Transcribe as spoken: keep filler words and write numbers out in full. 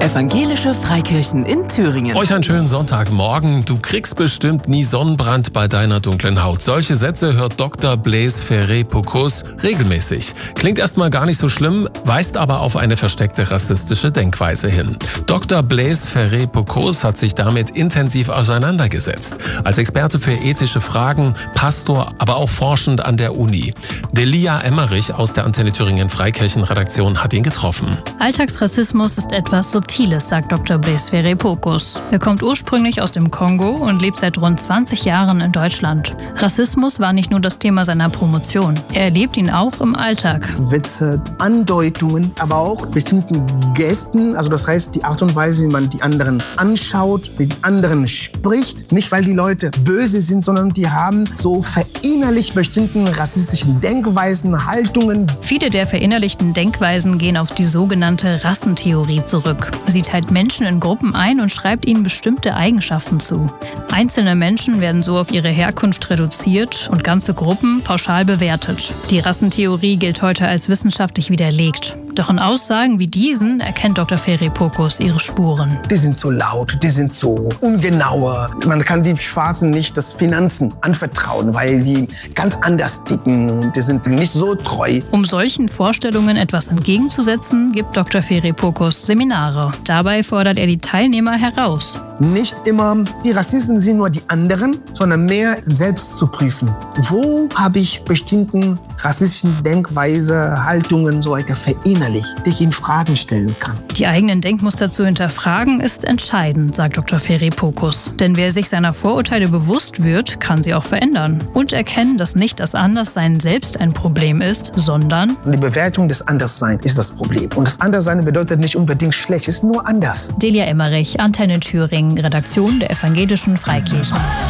Evangelische Freikirchen in Thüringen. Euch einen schönen Sonntagmorgen. Du kriegst bestimmt nie Sonnenbrand bei deiner dunklen Haut. Solche Sätze hört Doktor Blaise Ferré-Pocos regelmäßig. Klingt erstmal gar nicht so schlimm, weist aber auf eine versteckte rassistische Denkweise hin. Doktor Blaise Ferré-Pocos hat sich damit intensiv auseinandergesetzt. Als Experte für ethische Fragen, Pastor, aber auch forschend an der Uni. Delia Emmerich aus der Antenne Thüringen Freikirchenredaktion hat ihn getroffen. Alltagsrassismus ist etwas Subtiles, sagt Doktor Blaise Ferré-Pocos. Er kommt ursprünglich aus dem Kongo und lebt seit rund zwanzig Jahren in Deutschland. Rassismus war nicht nur das Thema seiner Promotion. Er erlebt ihn auch im Alltag. Witze, Andeutungen, aber auch bestimmten Gesten. Also das heißt, die Art und Weise, wie man die anderen anschaut, mit anderen spricht. Nicht, weil die Leute böse sind, sondern die haben so verinnerlicht bestimmten rassistischen Denkweisen, Haltungen. Viele der verinnerlichten Denkweisen gehen auf die sogenannte Rassentheorie zurück. Sie teilt Menschen in Gruppen ein und schreibt ihnen bestimmte Eigenschaften zu. Einzelne Menschen werden so auf ihre Herkunft reduziert und ganze Gruppen pauschal bewertet. Die Rassentheorie gilt heute als wissenschaftlich widerlegt. Doch in Aussagen wie diesen erkennt Doktor Ferré-Pocos ihre Spuren. Die sind so laut, die sind so ungenauer. Man kann die Schwarzen nicht das Finanzen anvertrauen, weil die ganz anders ticken. Die sind nicht so treu. Um solchen Vorstellungen etwas entgegenzusetzen, gibt Doktor Ferré-Pocos Seminare. Dabei fordert er die Teilnehmer heraus. Nicht immer die Rassisten sind nur die anderen, sondern mehr selbst zu prüfen. Wo habe ich bestimmten rassistischen Denkweise, Haltungen so verinnerlicht, die ich in Fragen stellen kann? Die eigenen Denkmuster zu hinterfragen ist entscheidend, sagt Doktor Ferré-Pocos. Denn wer sich seiner Vorurteile bewusst wird, kann sie auch verändern. Und erkennen, dass nicht das Anderssein selbst ein Problem ist, sondern die Bewertung des Andersseins ist das Problem. Und das Anderssein bedeutet nicht unbedingt schlecht, es ist nur anders. Delia Emmerich, Antenne Thüringen, Redaktion der Evangelischen Freikirchen.